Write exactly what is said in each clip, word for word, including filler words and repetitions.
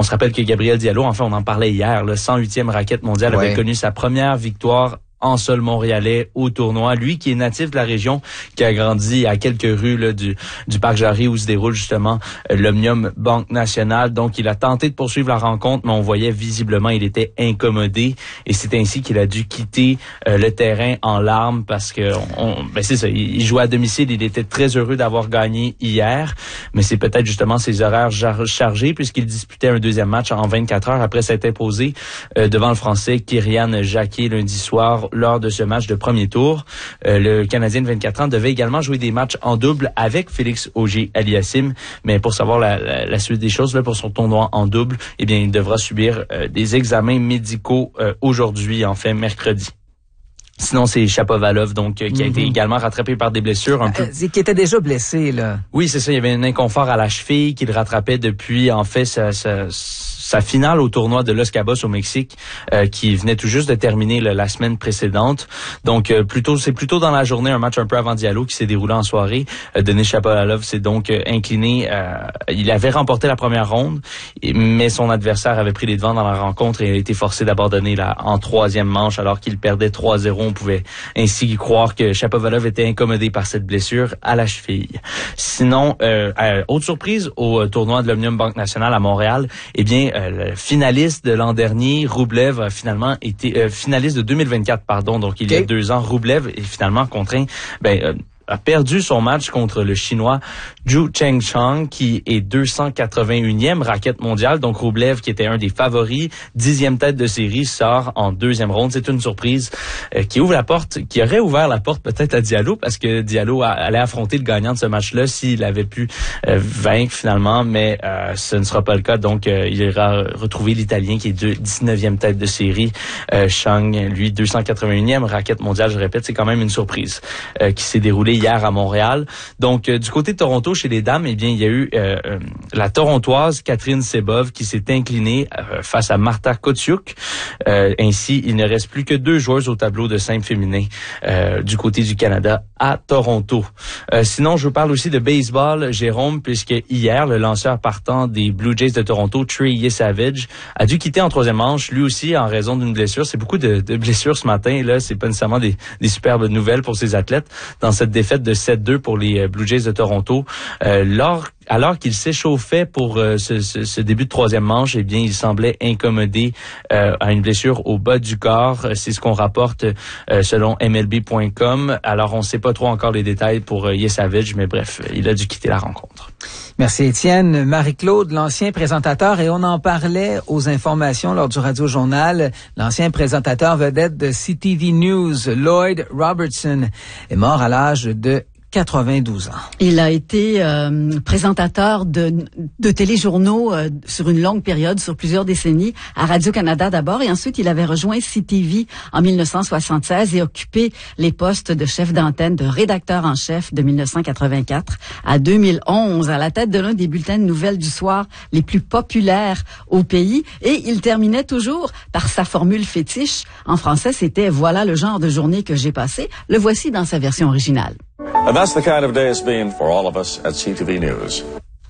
se rappelle que Gabriel Diallo, enfin on en parlait hier, le cent huitième raquette mondiale, ouais. avait connu sa première victoire en sol montréalais au tournoi. Lui qui est natif de la région, qui a grandi à quelques rues là, du, du parc Jarry où se déroule justement euh, l'Omnium Banque Nationale. Donc il a tenté de poursuivre la rencontre, mais on voyait visiblement il était incommodé et c'est ainsi qu'il a dû quitter euh, le terrain en larmes parce que on, ben c'est ça, il, il jouait à domicile, il était très heureux d'avoir gagné hier, mais c'est peut-être justement ses horaires jar- chargés puisqu'il disputait un deuxième match en vingt-quatre heures après s'être imposé euh, devant le Français Kyrian Jacquet lundi soir lors de ce match de premier tour. Euh, le Canadien de vingt-quatre ans devait également jouer des matchs en double avec Félix Auger-Aliassime, mais pour savoir la, la, la suite des choses là, pour son tournoi en double, eh bien, il devra subir euh, des examens médicaux euh, aujourd'hui, en fait, mercredi. Sinon, c'est Shapovalov, donc, euh, qui a mm-hmm. été également rattrapé par des blessures. Un peu. Euh, qui était déjà blessé, là. Oui, c'est ça. Il y avait un inconfort à la cheville qu'il rattrapait depuis, en fait, sa, sa, sa finale au tournoi de Los Cabos au Mexique, euh, qui venait tout juste de terminer là, la semaine précédente. Donc, euh, plutôt, c'est plutôt dans la journée, un match un peu avant Diallo qui s'est déroulé en soirée. Euh, Denis Shapovalov s'est donc euh, incliné. Euh, il avait remporté la première ronde, mais son adversaire avait pris les devants dans la rencontre et a été forcé d'abandonner là, en troisième manche alors qu'il perdait trois zéro. On pouvait ainsi croire que Shapovalov était incommodé par cette blessure à la cheville. Sinon, euh, euh, autre surprise au tournoi de l'Omnium Banque Nationale à Montréal, eh bien, euh, le finaliste de l'an dernier, Roublev, a finalement été euh, finaliste de deux mille vingt-quatre, pardon, donc il okay. y a deux ans, Roublev est finalement contraint, ben, euh, a perdu son match contre le Chinois Zhu Chengchang, qui est deux cent quatre-vingt-unième raquette mondiale. Donc, Roublev, qui était un des favoris, dixième tête de série, sort en deuxième ronde. C'est une surprise euh, qui ouvre la porte, qui aurait ouvert la porte peut-être à Diallo, parce que Diallo a, allait affronter le gagnant de ce match-là s'il avait pu euh, vaincre finalement, mais euh, ce ne sera pas le cas. Donc, euh, il ira retrouver l'Italien qui est dix-neuvième tête de série. Euh, Chang, lui, deux cent quatre-vingt-unième raquette mondiale, je répète, c'est quand même une surprise euh, qui s'est déroulée hier à Montréal. Donc, euh, du côté de Toronto, chez les dames, eh bien, il y a eu euh, euh, la Torontoise Catherine Sebov qui s'est inclinée euh, face à Marta Kotiuk. Euh, ainsi, il ne reste plus que deux joueuses au tableau de simple féminin euh, du côté du Canada à Toronto. Euh, sinon, je vous parle aussi de baseball, Jérôme, puisque hier, le lanceur partant des Blue Jays de Toronto, Trey Yesavage, a dû quitter en troisième manche, lui aussi en raison d'une blessure. C'est beaucoup de, de blessures ce matin. Là, c'est pas nécessairement des, des superbes nouvelles pour ces athlètes dans cette défaite de sept deux pour les Blue Jays de Toronto. Euh, lors, alors qu'il s'échauffait pour euh, ce, ce, ce début de troisième manche, eh bien, il semblait incommodé euh, à une blessure au bas du corps. C'est ce qu'on rapporte euh, selon M L B point com. Alors, on ne sait pas trop encore les détails pour euh, Yesavage, mais bref, il a dû quitter la rencontre. Merci Étienne. Marie-Claude, l'ancien présentateur, et on en parlait aux informations lors du Radio-Journal, l'ancien présentateur vedette de C T V News, Lloyd Robertson, est mort à l'âge de quatre-vingt-douze ans. Il a été euh, présentateur de, de téléjournaux euh, sur une longue période, sur plusieurs décennies, à Radio-Canada d'abord, et ensuite il avait rejoint C T V en mille neuf cent soixante-seize et occupé les postes de chef d'antenne, de rédacteur en chef de mille neuf cent quatre-vingt-quatre à deux mille onze, à la tête de l'un des bulletins de nouvelles du soir les plus populaires au pays, et il terminait toujours par sa formule fétiche. En français, c'était « Voilà le genre de journée que j'ai passé ». Le voici dans sa version originale. And that's the kind of day it's been for all of us at C T V News.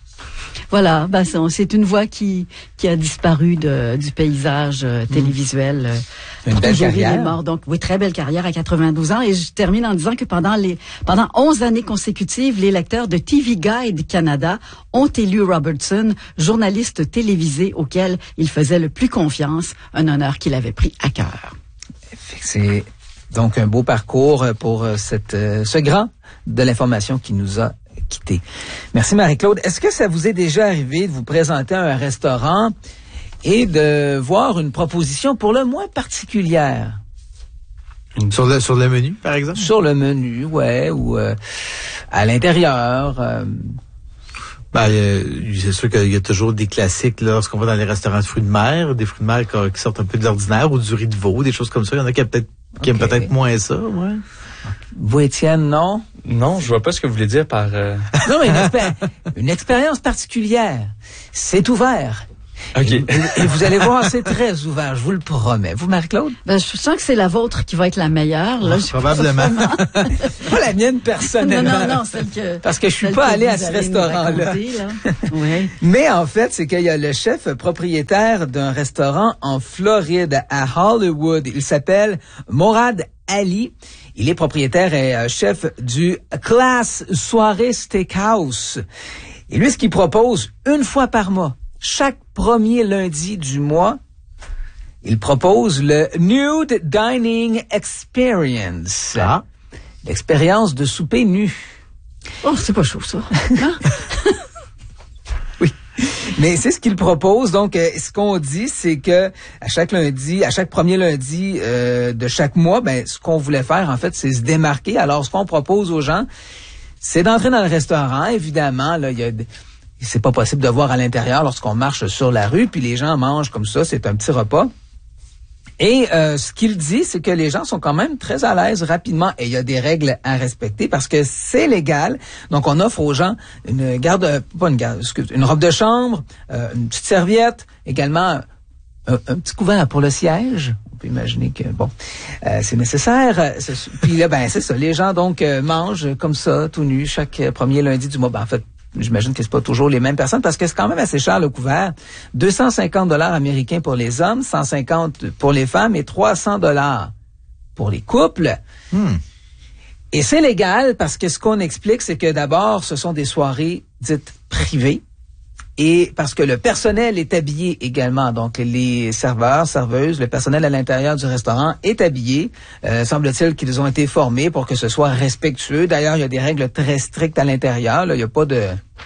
Voilà, ben c'est une voix qui qui a disparu de, du paysage euh, télévisuel. Euh, une belle carrière. Il est mort, donc oui, très belle carrière à quatre-vingt-douze ans. Et je termine en disant que pendant les pendant onze années consécutives, les lecteurs de T V Guide Canada ont élu Robertson journaliste télévisé auquel il faisait le plus confiance, un honneur qu'il avait pris à cœur. C'est donc un beau parcours pour cette ce grand de l'information qui nous a quittés. Merci Marie-Claude. Est-ce que ça vous est déjà arrivé de vous présenter à un restaurant et de voir une proposition pour le moins particulière? Sur le sur le menu, par exemple? Sur le menu, ouais, ou euh, à l'intérieur. Euh... Ben, euh, c'est sûr qu'il y a toujours des classiques là, lorsqu'on va dans les restaurants de fruits de mer, des fruits de mer qui, qui sortent un peu de l'ordinaire, ou du riz de veau, des choses comme ça. Il y en a qui aiment peut-être qui aiment okay. peut-être moins ça, ouais. Vous, Étienne, non? Non, je vois pas ce que vous voulez dire par... Euh... non, mais une, expé- une expérience particulière. C'est ouvert. OK. Et, et vous allez voir, c'est très ouvert, je vous le promets. Vous, Marie-Claude? Ben, je sens que c'est la vôtre qui va être la meilleure. Là, Oh, probablement. Pas la mienne personnellement. Non, non, non, celle que... Parce que je suis celle pas que allé vous à ce allez nous restaurant-là. raconter, là. Oui. Mais en fait, c'est qu'il y a le chef propriétaire d'un restaurant en Floride, à Hollywood. Il s'appelle Morad Ali. Il est propriétaire et euh, chef du Class Soirée Steakhouse. Et lui, ce qu'il propose une fois par mois, chaque premier lundi du mois, il propose le Nude Dining Experience. Ah. L'expérience de souper nu. Oh, c'est pas chaud, ça. Non? Mais c'est ce qu'il propose. Donc, euh, ce qu'on dit, c'est que à chaque lundi, à chaque premier lundi euh, de chaque mois, ben, ce qu'on voulait faire, en fait, c'est se démarquer. Alors, ce qu'on propose aux gens, c'est d'entrer dans le restaurant. Évidemment, là, il y a c'est pas possible de voir à l'intérieur lorsqu'on marche sur la rue, puis les gens mangent comme ça. C'est un petit repas. Et euh, ce qu'il dit, c'est que les gens sont quand même très à l'aise rapidement et il y a des règles à respecter parce que c'est légal. Donc, on offre aux gens une garde, pas une garde, excuse, une robe de chambre, euh, une petite serviette, également un, un petit couvert pour le siège. On peut imaginer que, bon, euh, c'est nécessaire. C'est, puis là, ben, c'est ça. Les gens, donc, euh, mangent comme ça, tout nus, chaque premier lundi du mois. Ben, en fait, j'imagine que c'est pas toujours les mêmes personnes parce que c'est quand même assez cher le couvert. deux cent cinquante dollars américains pour les hommes, cent cinquante pour les femmes et trois cents dollars pour les couples. Hmm. Et c'est légal parce que ce qu'on explique, c'est que d'abord, ce sont des soirées dites privées. Et parce que le personnel est habillé également, donc les serveurs, serveuses, le personnel à l'intérieur du restaurant est habillé. Euh, semble-t-il qu'ils ont été formés pour que ce soit respectueux. D'ailleurs, il y a des règles très strictes à l'intérieur. Là. Il n'y a pas de...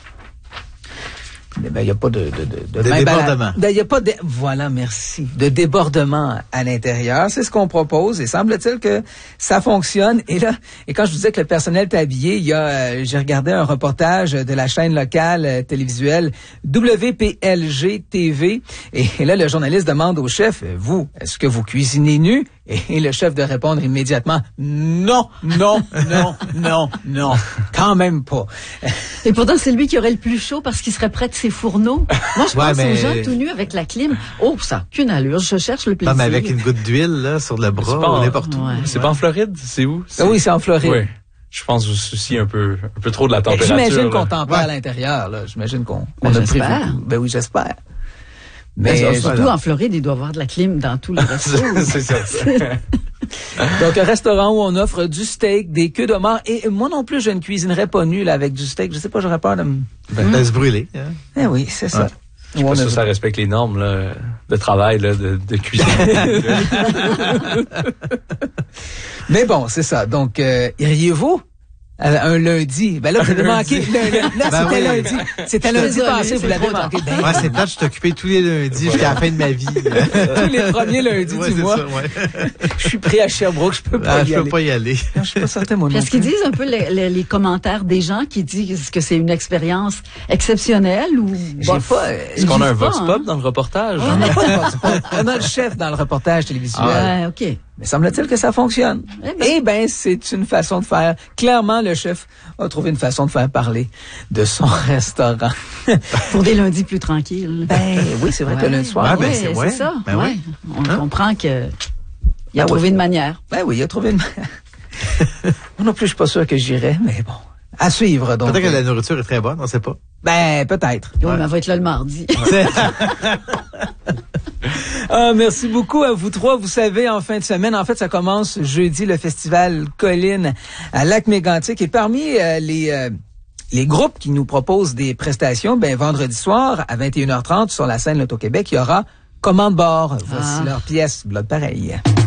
Ben, il n'y a pas de... De, de, de, de débordement. Ben, il n'y a pas de... Voilà, merci. De débordement à l'intérieur. C'est ce qu'on propose et semble-t-il que ça fonctionne. Et là, et quand je vous disais que le personnel est habillé, il y a... Euh, j'ai regardé un reportage de la chaîne locale euh, télévisuelle W P L G T V. Et, et là, le journaliste demande au chef, « Vous, est-ce que vous cuisinez nu? » Et le chef de répondre immédiatement, non, non, non, non, non, quand même pas. Et pourtant, c'est lui qui aurait le plus chaud parce qu'il serait près de ses fourneaux. Moi, je Ouais, pense mais- aux gens tout nus avec la clim. Oh, ça n'a qu'une allure. Je cherche le plaisir. Non, mais avec une goutte d'huile là sur le C'est bras pas en- ou n'importe où. Ouais. C'est pas en Floride? C'est où? Ah oui, c'est en Floride. Oui. Je pense aussi un peu, un peu trop de la Mais température. j'imagine là. qu'on tempère Ouais. à l'intérieur, là. J'imagine qu'on Ben, on a prévu. j'espère. Ben oui, j'espère. Mais Mais, surtout voilà. en Floride, il doit y avoir de la clim dans tous les restos. C'est ça. Donc, un restaurant où on offre du steak, des queues de mort. Et moi non plus, je ne cuisinerais pas nu, là, avec du steak. Je sais pas, j'aurais peur de me... Ben, de se brûler. Hein. Eh oui, c'est ça. Ouais. Je sais Où pas on si a- ça respecte les normes là, de travail, là, de, de cuisine. Mais bon, c'est ça. Donc, euh, iriez-vous à un lundi? Ben là, vous avez manqué. le- le- là, Ben c'était oui. lundi. C'était Je suis lundi désolée, passé, vous c'est l'avez trop manqué. Ben, Ouais, c'est plate, je suis occupé tous les lundis jusqu'à la fin de ma vie. tous les premiers lundis Ouais, du c'est mois. ça, ouais. Je suis prêt à Sherbrooke, je peux pas Ah, y je peux aller. pas y aller. Non, je suis pas certain, moi, Puis non est-ce qu'ils plus. disent un peu les, les- les commentaires des gens qui disent que c'est une expérience exceptionnelle ou J'ai bof? pas, euh, Est-ce qu'on a un J'y vais vox pas, pop hein. dans le reportage? On n'a pas de vox pop. On a le chef dans le reportage télévisuel. Ouais, OK. Mais semble-t-il que ça fonctionne. Eh ben. Eh ben, c'est une façon de faire. Clairement, le chef a trouvé une façon de faire parler de son restaurant. Pour des lundis plus tranquilles. Ben oui, c'est vrai que le soir. Ouais, ben, ouais, c'est- c'est ouais. ça. Ben ouais. oui. On Hein? comprend que il a Ben trouvé oui. une manière. Ben oui, il a trouvé une. Moi non plus, je suis pas sûr que j'irais, mais bon. À suivre, donc. Peut-être que la nourriture est très bonne, on sait pas. Ben, peut-être. Oui, mais elle va être là le mardi. Ah, merci beaucoup à vous trois. Vous savez, en fin de semaine, en fait, ça commence jeudi, le festival Colline à Lac-Mégantic. Et parmi euh, les... euh, les groupes qui nous proposent des prestations, ben vendredi soir à vingt et une heures trente sur la scène L'Auto-Québec, il y aura Commande bord. Voici Ah. leur pièce Blood pareil.